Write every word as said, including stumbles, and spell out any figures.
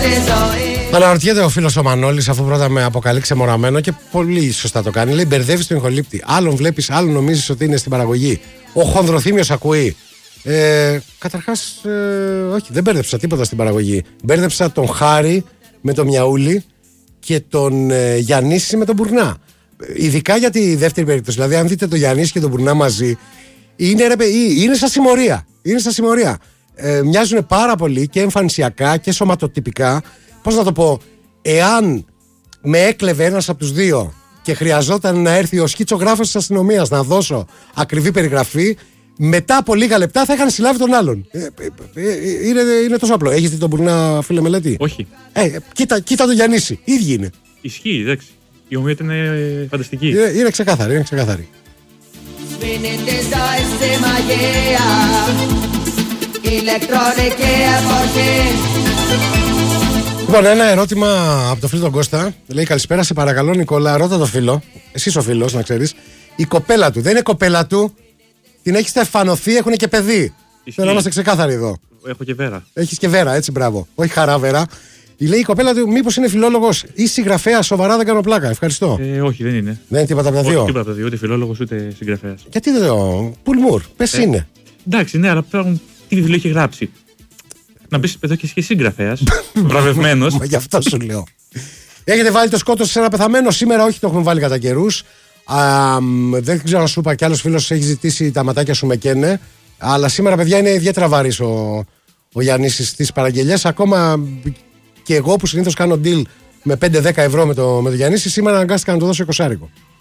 Αναρωτιέται ο φίλος ο Μανώλης, αφού πρώτα με αποκαλεί ξεμοραμένο και πολύ σωστά το κάνει. Λέει: μπερδεύεις τον ηχολήπτη. Άλλον βλέπεις, άλλον νομίζεις ότι είναι στην παραγωγή. Ο Χονδροθύμιος ακούει. Ε, καταρχάς, ε, όχι, δεν μπέρδεψα τίποτα στην παραγωγή. Μπέρδεψα τον Χάρη με τον Μιαούλη και τον ε, Γιαννίση με τον Μπουρνά. Ειδικά για τη δεύτερη περίπτωση. Δηλαδή, αν δείτε τον Γιαννίση και τον Μπουρνά μαζί, είναι, ρε, είναι σαν συμμορία. Είναι σαν συμμορία. Ε, μοιάζουν πάρα πολύ και εμφανισιακά και σωματοτυπικά. Πώς να το πω, εάν με έκλεβε ένας από τους δύο και χρειαζόταν να έρθει ο σκητσογράφος της αστυνομίας να δώσω ακριβή περιγραφή, μετά από λίγα λεπτά θα είχαν συλλάβει τον άλλον. Ε, ε, ε, είναι, είναι τόσο απλό. Έχεις δει τον Μπουρνά, φίλε Μελέτη? Όχι. Ε, κοίτα, κοίτα τον Γιαννίση. Ίδιοι είναι. Ισχύει, εντάξει. Η ομοιότητα είναι φανταστική. Είναι, είναι ξεκάθαρη, είναι ξεκάθαρη. Λοιπόν, ένα ερώτημα από το φίλο τον Κώστα. Λέει: καλησπέρα, σε παρακαλώ, Νικόλα. Ρώτα το φίλο. Εσύ ο φίλος, να ξέρεις. Η κοπέλα του δεν είναι κοπέλα του. Την έχει στεφανωθεί, έχουν και παιδί. Θέλω να είμαστε ξεκάθαροι εδώ. Έχω και βέρα. Έχεις και βέρα, έτσι, μπράβο. Όχι χαρά βέρα. Λέει η κοπέλα του, μήπως είναι φιλόλογος ή συγγραφέα? Σοβαρά, δεν κάνω πλάκα. Ευχαριστώ. Ε, όχι, δεν είναι. Δεν είναι τίποτα από τα δύο. Όχι, τίποτα από τα δύο. Ούτε φιλόλογος ούτε συγγραφέας. Γιατί δεν το. Πουλμούρ, πες ε, είναι. Εντάξει, ναι, αλλά πράγμα τι βιβλίο έχει γράψει. Να μπει εδώ και εσύ συγγραφέας. Βραβευμένος. Γι' αυτό σου λέω. Έχετε βάλει το σκότος σε ένα πεθαμένο? Σήμερα όχι, το έχουμε βάλει κατά καιρούς. Δεν ξέρω αν σου είπα κι άλλος φίλος έχει ζητήσει τα ματάκια σου με καίνε. Αλλά σήμερα, παιδιά, είναι ιδιαίτερα βαρύς ο, ο Γιάννης στις παραγγελιές. Ακόμα και εγώ που συνήθως κάνω deal με πέντε δέκα ευρώ με το, με το Γιάννη, σήμερα αναγκάστηκα να το δώσω είκοσι.